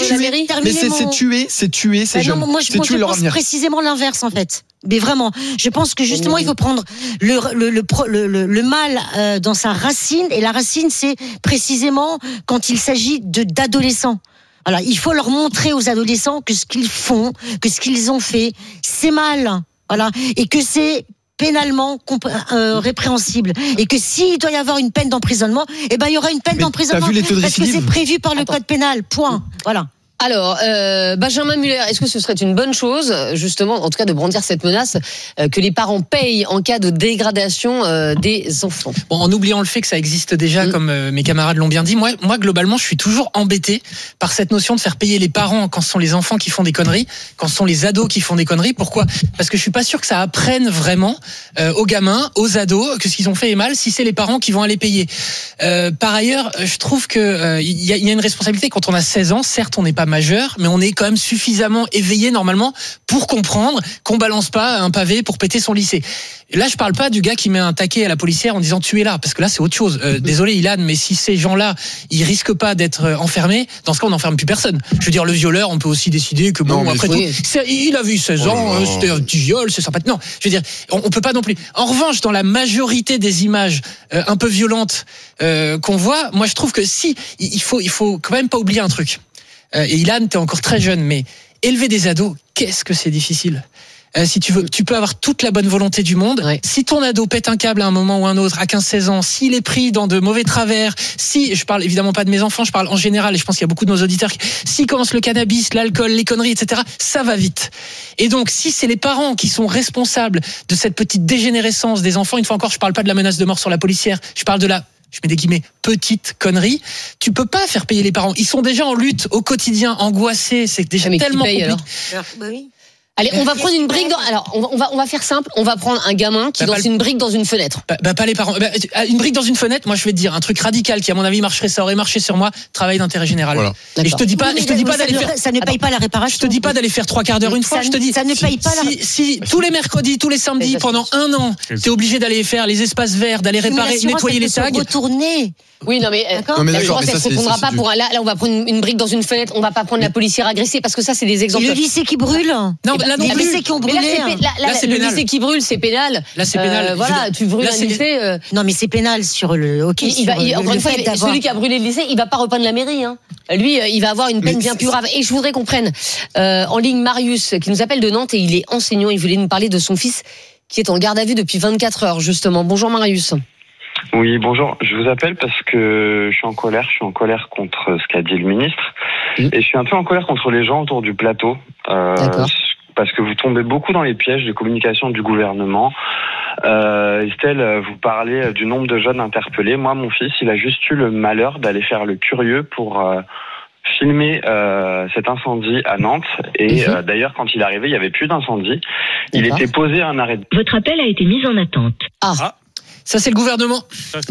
fait, c'est tuer ces jeunes. Moi je pense précisément l'inverse en fait. Mais vraiment, je pense que justement il faut prendre le mal dans sa racine, et la racine c'est précisément quand il s'agit d'adolescents. Voilà, il faut leur montrer aux adolescents que ce qu'ils font, que ce qu'ils ont fait, c'est mal. Voilà, et que c'est pénalement répréhensible, et que s'il doit y avoir une peine d'emprisonnement, eh ben il y aura une peine d'emprisonnement parce que c'est prévu par le code pénal. Point. Voilà. Alors, Benjamin Muller, est-ce que ce serait une bonne chose, justement, en tout cas de brandir cette menace, que les parents payent en cas de dégradation des enfants? Bon, en oubliant le fait que ça existe déjà, comme mes camarades l'ont bien dit, moi, globalement, je suis toujours embêté par cette notion de faire payer les parents quand ce sont les enfants qui font des conneries, quand ce sont les ados qui font des conneries. Pourquoi? Parce que je suis pas sûr que ça apprenne vraiment aux gamins, aux ados, que ce qu'ils ont fait est mal, si c'est les parents qui vont aller payer. Par ailleurs, je trouve que il y a une responsabilité quand on a 16 ans. Certes, on n'est pas majeur, mais on est quand même suffisamment éveillé normalement pour comprendre qu'on balance pas un pavé pour péter son lycée. Là, je parle pas du gars qui met un taquet à la policière en disant tu es là, parce que là c'est autre chose. Désolé Ilan, mais si ces gens-là ils risquent pas d'être enfermés, dans ce cas on n'enferme plus personne. Je veux dire, le violeur, on peut aussi décider que bon, après tout, il a vu 16 ans, c'était un petit viol, c'est sympathique. Non, je veux dire, on peut pas non plus. En revanche, dans la majorité des images un peu violentes qu'on voit, moi je trouve que si il faut quand même pas oublier un truc. Et Ilan, t'es encore très jeune, mais élever des ados, qu'est-ce que c'est difficile. Si tu veux, tu peux avoir toute la bonne volonté du monde. Ouais. Si ton ado pète un câble à un moment ou un autre, à 15-16 ans, s'il est pris dans de mauvais travers, si, je parle évidemment pas de mes enfants, je parle en général, et je pense qu'il y a beaucoup de nos auditeurs, s'ils commencent le cannabis, l'alcool, les conneries, etc., ça va vite. Et donc, si c'est les parents qui sont responsables de cette petite dégénérescence des enfants, une fois encore, je parle pas de la menace de mort sur la policière, je parle de la, je mets des guillemets, petite connerie, tu peux pas faire payer les parents. Ils sont déjà en lutte au quotidien, angoissés, c'est déjà tellement compliqué. Bah oui. Allez, on va prendre une brique dans. Alors, on va faire simple. On va prendre un gamin qui lance une brique dans une fenêtre. Pas les parents. Une brique dans une fenêtre. Moi, je vais te dire un truc radical qui, à mon avis, marcherait. Ça aurait marché sur moi. Travail d'intérêt général. Voilà. Et je te dis pas d'aller faire. Ça ne paye pas la réparation. Je te dis pas d'aller faire 3 quarts d'heure une fois. Je te dis. Ça ne paye pas la. Si tous les mercredis, tous les samedis, pendant 1 an, t'es obligé d'aller faire les espaces verts, d'aller réparer, nettoyer les tags. Retourner. Oui, non mais l'assurance elle se répondra pas pour là on va prendre une brique dans une fenêtre, on va pas prendre la policière agressée parce que ça c'est des exemples. Et le lycée qui brûle. Non, là non plus. Les lycées qui ont brûlé. Là c'est le lycée qui brûle, c'est pénal. Là c'est pénal. Voilà, tu brûles un lycée. Non mais c'est pénal sur le. OK. Encore une fois, celui qui a brûlé le lycée, il va pas repeindre la mairie. Lui, il va avoir une peine bien plus grave. Et je voudrais qu'on prenne en ligne Marius qui nous appelle de Nantes et il est enseignant. Il voulait nous parler de son fils qui est en garde à vue depuis 24 heures justement. Bonjour Marius. Oui, bonjour. Je vous appelle parce que je suis en colère. Je suis en colère contre ce qu'a dit le ministre. Et je suis un peu en colère contre les gens autour du plateau. Parce que vous tombez beaucoup dans les pièges de communication du gouvernement. Estelle, vous parlez du nombre de jeunes interpellés. Moi, mon fils, il a juste eu le malheur d'aller faire le curieux pour filmer cet incendie à Nantes. Et d'ailleurs, quand il est arrivé, il n'y avait plus d'incendie. Il était posé à un arrêt. Votre appel a été mis en attente. Ça, c'est le gouvernement.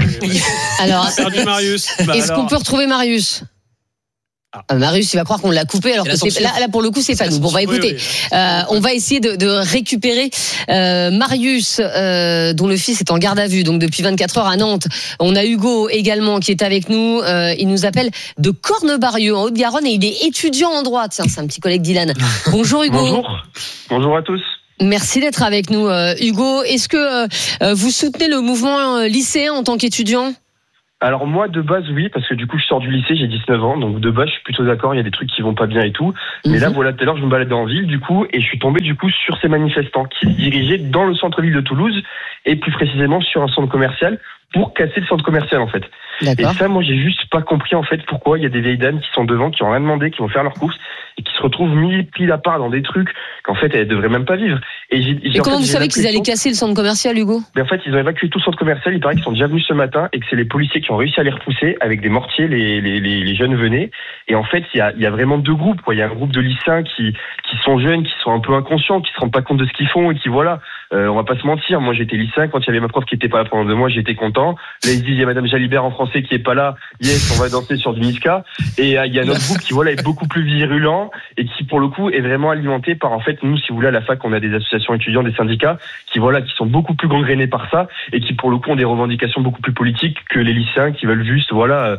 Alors, Perdu Marius. est-ce qu'on peut retrouver Marius? Marius, il va croire qu'on l'a coupé, alors que c'est, là pour le coup, c'est pas nous. Bon, écoutez, on va essayer de récupérer Marius, dont le fils est en garde à vue, donc depuis 24 heures à Nantes. On a Hugo également qui est avec nous. Il nous appelle de Cornebarieux, en Haute-Garonne, et il est étudiant en droit. Tiens, c'est un petit collègue d'Ilan. Bonjour Hugo. Bonjour à tous. Merci d'être avec nous, Hugo. Est-ce que vous soutenez le mouvement lycéen en tant qu'étudiant? Alors moi de base oui, parce que du coup je sors du lycée, j'ai 19 ans, donc de base je suis plutôt d'accord, il y a des trucs qui vont pas bien et tout. Mais là voilà, tout à l'heure je me baladais en ville du coup et je suis tombé du coup sur ces manifestants qui se dirigeaient dans le centre-ville de Toulouse et plus précisément sur un centre commercial pour casser le centre commercial en fait. D'accord. Et ça moi j'ai juste pas compris en fait pourquoi il y a des vieilles dames qui sont devant, qui ont rien demandé, qui vont faire leurs courses et qui se retrouvent mis pile à part dans des trucs qu'en fait elles devraient même pas vivre. Et comment vous savez qu'ils allaient casser le centre commercial, Hugo? En fait, ils ont évacué tout le centre commercial. Il paraît qu'ils sont déjà venus ce matin et que c'est les policiers qui ont réussi à les repousser avec des mortiers. Les jeunes venaient. Et en fait, il y a vraiment deux groupes, quoi. Il y a un groupe de lycéens qui sont jeunes, qui sont un peu inconscients, qui se rendent pas compte de ce qu'ils font et qui voilà. On va pas se mentir. Moi, j'étais lycéen. Quand il y avait ma prof qui était pas là pendant 2 mois, j'étais content. Là, ils se disent, il y a Madame Jalibert en français qui est pas là. Yes, on va danser sur du Niska. Et il y a notre groupe qui voilà est beaucoup plus virulent et qui pour le coup est vraiment alimenté par en fait nous, si vous voulez, à la fac, on a des associations étudiantes, des syndicats qui sont beaucoup plus gangrénés par ça et qui pour le coup ont des revendications beaucoup plus politiques que les lycéens qui veulent juste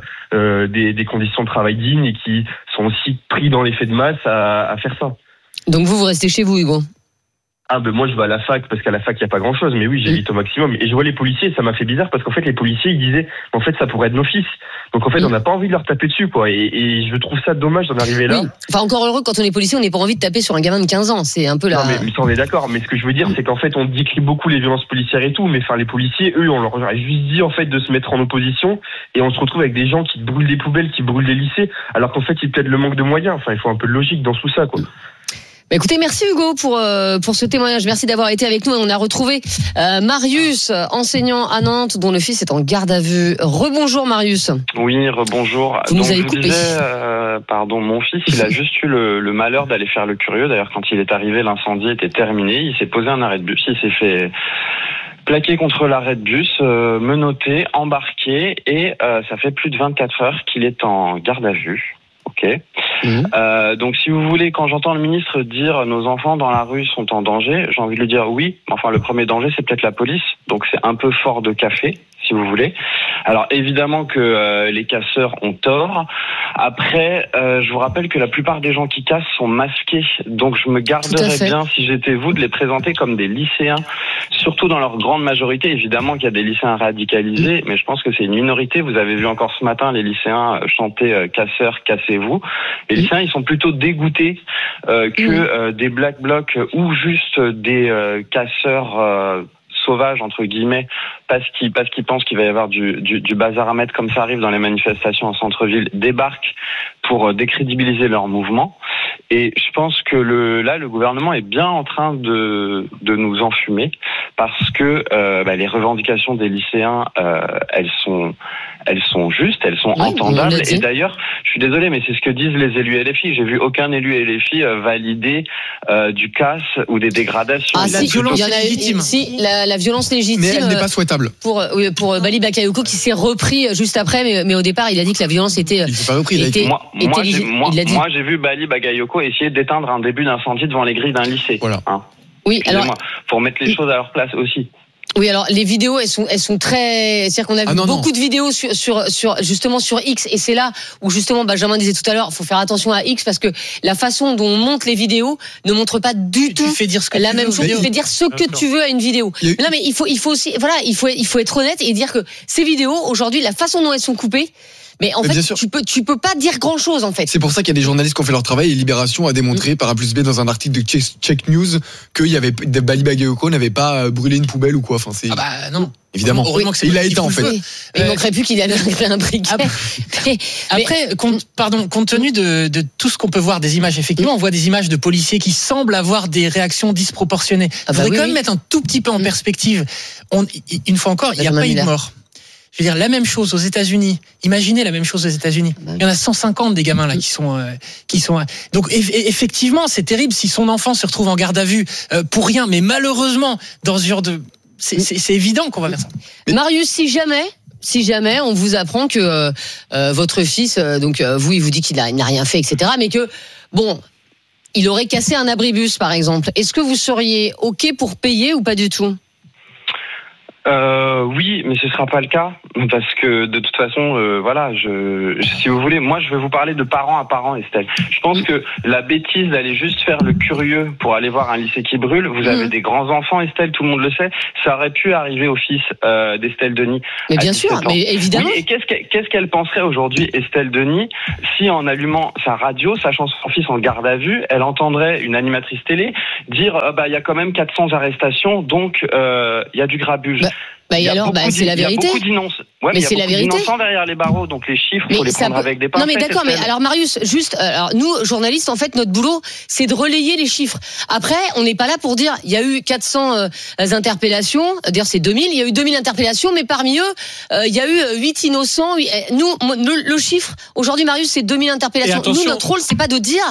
des conditions de travail dignes et qui sont aussi pris dans l'effet de masse à faire ça. Donc vous restez chez vous, Hugo? Moi je vais à la fac parce qu'à la fac il y a pas grand chose, mais oui j'évite au maximum. Et je vois les policiers et ça m'a fait bizarre parce qu'en fait les policiers ils disaient en fait ça pourrait être nos fils. Donc en fait on n'a pas envie de leur taper dessus quoi. Et je trouve ça dommage d'en arriver là. Oui. Enfin encore heureux quand on est policier on n'a pas envie de taper sur un gamin de 15 ans. C'est un peu là. Non mais ça on est d'accord. Mais ce que je veux dire c'est qu'en fait on décrit beaucoup les violences policières et tout, mais enfin les policiers eux on leur a juste dit en fait de se mettre en opposition et on se retrouve avec des gens qui brûlent des poubelles, qui brûlent des lycées, alors qu'en fait ils plaident le manque de moyens. Enfin il faut un peu de logique dans tout ça quoi. Écoutez, merci Hugo pour ce témoignage. Merci d'avoir été avec nous. On a retrouvé Marius, enseignant à Nantes, dont le fils est en garde à vue. Rebonjour Marius. Oui, rebonjour. Vous nous avez coupé. Mon fils, il a juste eu le malheur d'aller faire le curieux. D'ailleurs, quand il est arrivé, l'incendie était terminé. Il s'est posé un arrêt de bus. Il s'est fait plaqué contre l'arrêt de bus, menotté, embarqué, et ça fait plus de 24 heures qu'il est en garde à vue. Ok. Donc si vous voulez, quand j'entends le ministre dire nos enfants dans la rue sont en danger, j'ai envie de lui dire oui. Enfin, le premier danger, c'est peut-être la police. Donc c'est un peu fort de café, si vous voulez. Alors évidemment que les casseurs ont tort. Après, je vous rappelle que la plupart des gens qui cassent sont masqués. Donc je me garderais bien, si j'étais vous, de les présenter comme des lycéens, surtout dans leur grande majorité. Évidemment qu'il y a des lycéens radicalisés, mais je pense que c'est une minorité. Vous avez vu encore ce matin les lycéens chanter « Casseurs, cassez-vous ». Les lycéens, ils sont plutôt dégoûtés que des black blocs ou juste des casseurs sauvages entre guillemets parce qu'ils pensent qu'il va y avoir du bazar à mettre, comme ça arrive dans les manifestations en centre-ville, débarquent pour décrédibiliser leur mouvement. Et je pense que le gouvernement est bien en train de nous enfumer parce que les revendications des lycéens elles sont justes, elles sont entendables. Et d'ailleurs, je suis désolé, mais c'est ce que disent les élus LFI. J'ai vu aucun élu LFI valider du casse ou des dégradations. La violence légitime. Si, la violence légitime. Mais elle n'est pas souhaitable. Pour Bali Bakayoko qui s'est repris juste après, mais au départ il a dit que la violence était. Il s'est pas repris. Moi j'ai vu Bali Bakayoko essayer d'éteindre un début d'incendie devant les grilles d'un lycée. Voilà. Oui, alors pour mettre les choses à leur place aussi. Oui, alors les vidéos, elles sont très. C'est-à-dire qu'on a vu beaucoup de vidéos sur justement sur X, et c'est là où justement Benjamin disait tout à l'heure, faut faire attention à X parce que la façon dont on monte les vidéos ne montre pas du tout la même chose. Tu fais dire ce que tu veux à une vidéo. Non, mais il faut aussi, voilà, il faut être honnête et dire que ces vidéos aujourd'hui, la façon dont elles sont coupées. Mais en fait, tu peux pas dire grand chose en fait. C'est pour ça qu'il y a des journalistes qui ont fait leur travail et Libération a démontré par A plus B dans un article de Check News qu'il y avait Bali Bakayoko n'avait pas brûlé une poubelle ou quoi. Enfin, c'est. Non. Évidemment. Il a été en fait. Il manquerait plus qu'il avait un briquet. Après, compte tenu de tout ce qu'on peut voir des images, effectivement, on voit des images de policiers qui semblent avoir des réactions disproportionnées. Il faudrait quand même mettre un tout petit peu en perspective. Une fois encore, il n'y a pas eu de mort. Je veux dire, la même chose aux États-Unis. Imaginez la même chose aux États-Unis. Il y en a 150 des gamins là qui sont. Donc effectivement, c'est terrible si son enfant se retrouve en garde à vue pour rien. Mais malheureusement, dans ce genre de C'est évident qu'on va faire ça. Marius, si jamais on vous apprend que votre fils, vous, il vous dit qu'il n'a rien fait, etc., mais que, il aurait cassé un abribus, par exemple, est-ce que vous seriez OK pour payer ou pas du tout ? Oui, mais ce sera pas le cas parce que de toute façon, si vous voulez, moi je vais vous parler de parent à parent, Estelle. Je pense que la bêtise d'aller juste faire le curieux pour aller voir un lycée qui brûle. Vous avez des grands enfants, Estelle, tout le monde le sait. Ça aurait pu arriver au fils d'Estelle Denis. Mais bien sûr, mais évidemment. Oui, et qu'est-ce qu'elle penserait aujourd'hui, Estelle Denis, si en allumant sa radio, sachant son fils en garde à vue, elle entendrait une animatrice télé dire il y a quand même 400 arrestations, donc il y a du grabuge. C'est la vérité. Il y a beaucoup d'innocents derrière les barreaux, donc les chiffres, il faut les prendre avec des pincettes. Non mais d'accord, mais alors Marius, nous, journalistes, en fait, notre boulot, c'est de relayer les chiffres. Après, on n'est pas là pour dire, il y a eu 400 interpellations, d'ailleurs c'est 2000, il y a eu 2000 interpellations, mais parmi eux, il y a eu 8 innocents. Nous, le chiffre, aujourd'hui, Marius, c'est 2000 interpellations. Nous, notre rôle, c'est pas de dire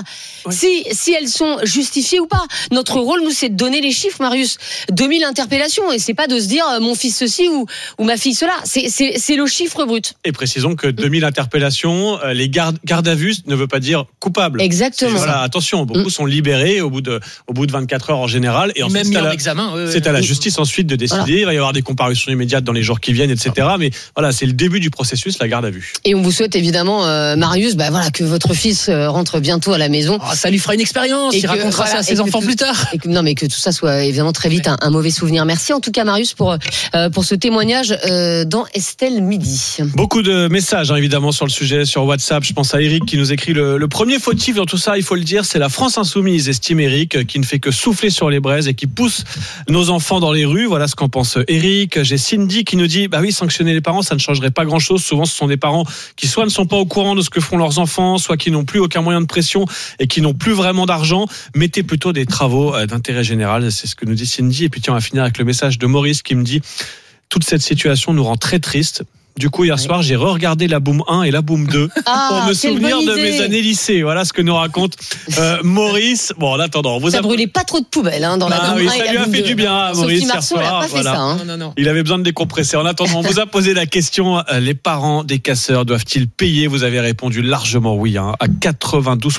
si elles sont justifiées ou pas. Notre rôle, nous, c'est de donner les chiffres, Marius. 2000 interpellations, et c'est pas de se dire, mon fils ceci ou ma fille cela. C'est le chiffre brut. Et précisons que 2000 interpellations, les gardes à vue ne veut pas dire coupable. Exactement. Voilà, attention, beaucoup sont libérés au bout de 24 heures en général, et ensuite c'est à la justice ensuite de décider. Voilà. Il va y avoir des comparutions immédiates dans les jours qui viennent, etc. Mais voilà, c'est le début du processus, la garde à vue. Et on vous souhaite évidemment, Marius, que votre fils rentre bientôt à la maison. Ça lui fera une expérience. Il racontera ça à ses enfants plus tard. Mais que tout ça soit évidemment très vite un mauvais souvenir. Merci en tout cas, Marius, pour ce témoignage dans Estelle Midi. Beaucoup de messages évidemment sur le sujet, sur WhatsApp. Je pense à Eric qui nous écrit le premier fautif dans tout ça, il faut le dire, c'est la France insoumise, estime Eric, qui ne fait que souffler sur les braises et qui pousse nos enfants dans les rues. Voilà ce qu'en pense Eric. J'ai Cindy qui nous dit sanctionner les parents, ça ne changerait pas grand chose. Souvent ce sont des parents qui soit ne sont pas au courant de ce que font leurs enfants, soit qui n'ont plus aucun moyen de pression et qui n'ont plus vraiment d'argent. Mettez plutôt des travaux d'intérêt général, c'est ce que nous dit Cindy. Et puis tiens, on va finir avec le message de Maurice qui me dit: toute cette situation nous rend très tristes. Du coup, hier soir, j'ai re-regardé la Boom 1 et la Boom 2 pour me souvenir de mes années lycée. Voilà ce que nous raconte Maurice. Bon, en attendant, ça brûlait pas trop de poubelles dans la Boom 1 et la Boom 2. Ça lui a fait du bien, Maurice, hier soir. Il a pas fait ça. Non. Il avait besoin de décompresser. En attendant, on vous a posé la question, les parents des casseurs doivent-ils payer? Vous avez répondu largement oui, à 92%.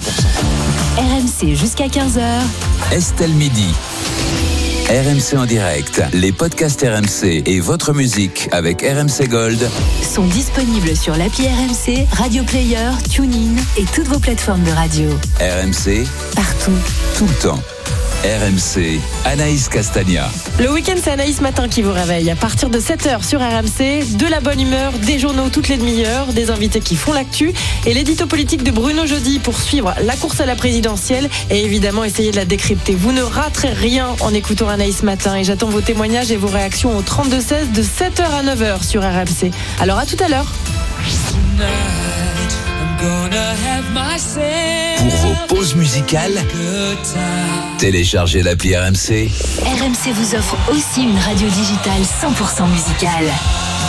RMC jusqu'à 15h. Estelle Midi. RMC en direct, les podcasts RMC et votre musique avec RMC Gold sont disponibles sur l'appli RMC, Radio Player, TuneIn et toutes vos plateformes de radio. RMC, partout, tout le temps. RMC, Anaïs Castagna. Le week-end, c'est Anaïs Matin qui vous réveille. À partir de 7h sur RMC, de la bonne humeur, des journaux toutes les demi-heures, des invités qui font l'actu et l'édito politique de Bruno Jeudi pour suivre la course à la présidentielle et évidemment essayer de la décrypter. Vous ne raterez rien en écoutant Anaïs Matin et j'attends vos témoignages et vos réactions au 32-16 de 7h à 9h sur RMC. Alors à tout à l'heure. Pour vos pauses musicales, téléchargez l'appli RMC. RMC vous offre aussi une radio digitale 100% musicale.